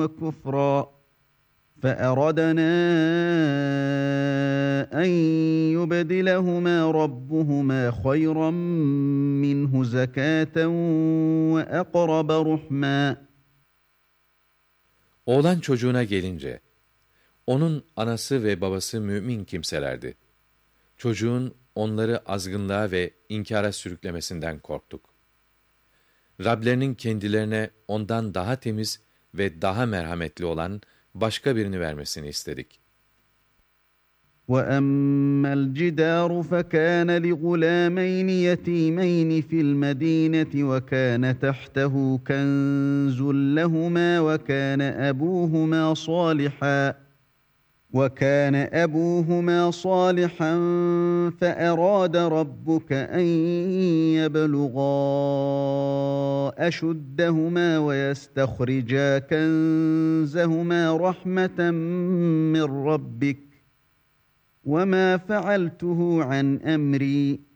وكفرا فأردنا أن يبدلهما ربهما خيرا منه زكاة وأقرب رحما. Oğlan çocuğuna gelince, onun anası ve babası mümin kimselerdi. Çocuğun onları azgınlığa ve inkara sürüklemesinden korktuk. Rablerinin kendilerine ondan daha temiz ve daha merhametli olan başka birini vermesini istedik. وَأَمَّا الْجِدَارُ فَكَانَ لِغُلَامَيْنِ يَتِيمَيْنِ فِي الْمَدِينَةِ وَكَانَ تَحْتَهُ كَنزٌ لَّهُمَا وَكَانَ أَبُوهُمَا صَالِحًا فَأَرَادَ رَبُّكَ أَن يَبْلُغَا أَشُدَّهُمَا وَيَسْتَخْرِجَا كَنزَهُمَا رَحْمَةً مِّن رَّبِّكَ وَمَا فَعَلْتُهُ عَنْ أَمْرِي